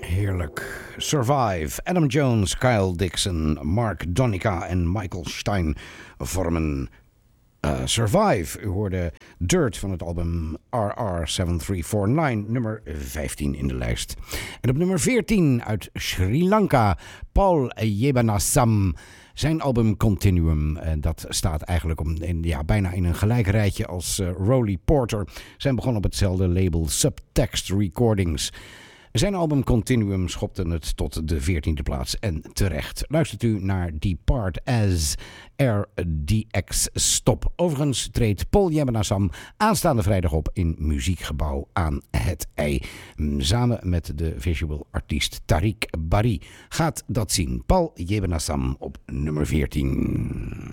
heerlijk. Survive. Adam Jones, Kyle Dixon, Mark Donica en Michael Stein vormen Survive. U hoorde Dirt van het album RR7349, nummer 15 in de lijst. En op nummer 14 uit Sri Lanka, Paul Jebanasam. Zijn album Continuum, dat staat eigenlijk bijna in een gelijk rijtje als Roly Porter. Zijn begonnen op hetzelfde label Subtext Recordings. Zijn album Continuum schopte het tot de 14e plaats en terecht. Luistert u naar Depart as RDX Stop. Overigens treedt Paul Jebanasam aanstaande vrijdag op in Muziekgebouw aan het IJ. Samen met de visual artiest Tariq Bari gaat dat zien. Paul Jebanasam op nummer 14.